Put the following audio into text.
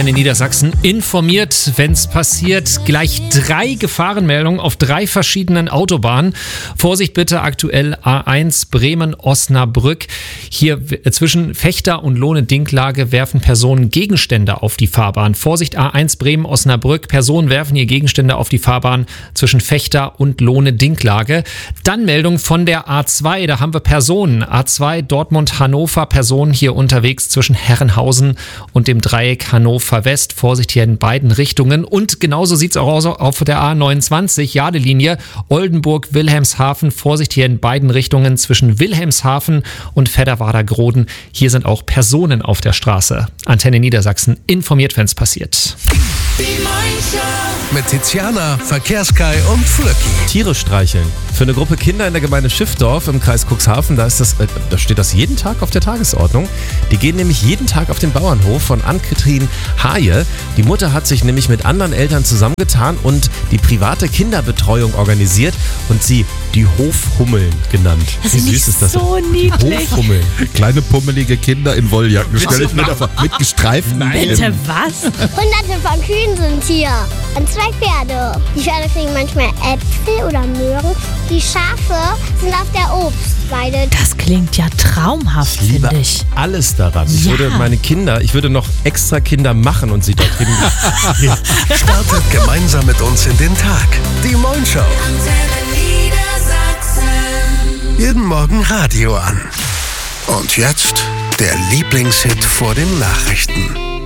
Antenne Niedersachsen informiert, wenn es passiert. Gleich 3 Gefahrenmeldungen auf 3 verschiedenen Autobahnen. Vorsicht bitte, aktuell A1 Bremen-Osnabrück. Hier zwischen Vechta und Lohne-Dinklage werfen Personen Gegenstände auf die Fahrbahn. Vorsicht, A1 Bremen-Osnabrück. Personen werfen hier Gegenstände auf die Fahrbahn zwischen Vechta und Lohne-Dinklage. Dann Meldung von der A2. Da haben wir Personen. A2 Dortmund-Hannover. Personen hier unterwegs zwischen Herrenhausen und dem Dreieck Hannover West. Vorsicht hier in beiden Richtungen. Und genauso sieht es auch aus auf der A29, Jadelinie, Oldenburg-Wilhelmshaven. Vorsicht hier in beiden Richtungen zwischen Wilhelmshaven und Fedderwader-Groden. Hier sind auch Personen auf der Straße. Antenne Niedersachsen informiert, wenn es passiert. Mit Tiziana, Verkehrskai und Flöcki. Tiere streicheln. Für eine Gruppe Kinder in der Gemeinde Schiffdorf im Kreis Cuxhaven, da steht das jeden Tag auf der Tagesordnung. Die gehen nämlich jeden Tag auf den Bauernhof von Ann-Kathrin Haje. Die Mutter hat sich nämlich mit anderen Eltern zusammengetan und die private Kinderbetreuung organisiert und sie die Hofhummeln genannt. Wie süß ist das? So niedlich. Hofhummeln. Kleine pummelige Kinder in Wolljacken. Stell ich mir da vor, mit gestreiften Bitte was? Hunderte von Kühen sind hier und 2 Pferde. Die Pferde kriegen manchmal Äpfel oder Möhren. Die Schafe sind auf der Obstweide. Das klingt ja traumhaft, finde ich. Alles daran. Ja. Ich würde noch extra Kinder machen und sie dort hin. Startet gemeinsam mit uns in den Tag. Die Moin-Show. Jeden Morgen Radio an. Und jetzt der Lieblingshit vor den Nachrichten.